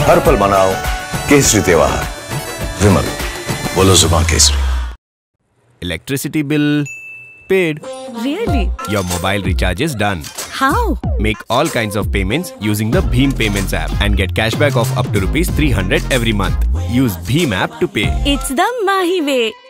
हर पल मनाओ केसरी त्योहार। विमल, बोलो जुबान Kesari. Electricity bill paid. Really? Your mobile recharge is done. How? Make all kinds of payments using the Bheem Payments app and get cashback of up to ₹300 every month. Use Bheem app to pay. It's the Mahi way.